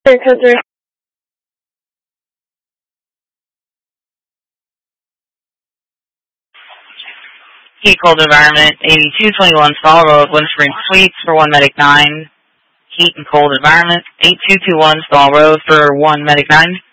3. Heat cold environment, 8221 Small Road, Windspring Suites for 1 Medic 9. Heat and cold environment, 8221 Small Road for 1 Medic 9.